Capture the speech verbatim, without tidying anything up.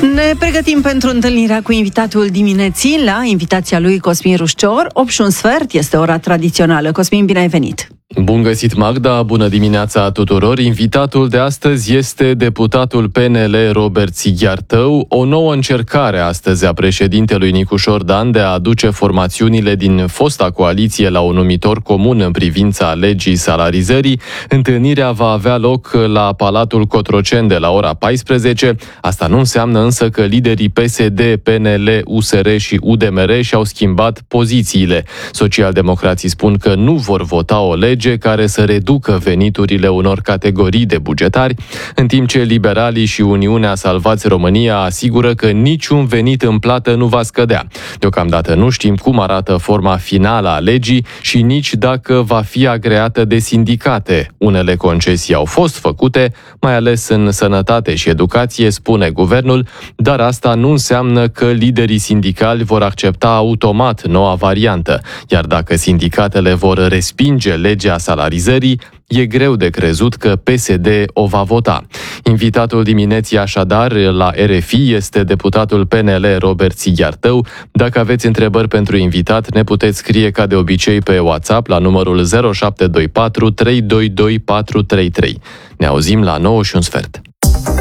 Ne pregătim pentru întâlnirea cu invitatul dimineții la invitația lui Cosmin Rușcior. opt și un sfert este ora tradițională. Cosmin, bine ai venit! Bun găsit, Magda! Bună dimineața tuturor! Invitatul de astăzi este deputatul P N L Robert Sighiartău. O nouă încercare astăzi a președintelui Nicușor Dan de a aduce formațiunile din fosta coaliție la un numitor comun în privința legii salarizării. Întâlnirea va avea loc la Palatul Cotroceni de la ora paisprezece. Asta nu înseamnă însă că liderii P S D, P N L, U S R și U D M R și-au schimbat pozițiile. Socialdemocrații spun că nu vor vota o lege care să reducă veniturile unor categorii de bugetari, în timp ce liberalii și Uniunea Salvați România asigură că niciun venit în plată nu va scădea. Deocamdată nu știm cum arată forma finală a legii și nici dacă va fi agreată de sindicate. Unele concesii au fost făcute, mai ales în sănătate și educație, spune guvernul, dar asta nu înseamnă că liderii sindicali vor accepta automat noua variantă, iar dacă sindicatele vor respinge legea salarizării, e greu de crezut că P S D o va vota. Invitatul dimineții așadar la R F I este deputatul P N L Robert Sighiartău. Dacă aveți întrebări pentru invitat, ne puteți scrie ca de obicei pe WhatsApp la numărul zero șapte doi patru trei doi doi patru trei trei. Ne auzim la nouă și un sfert.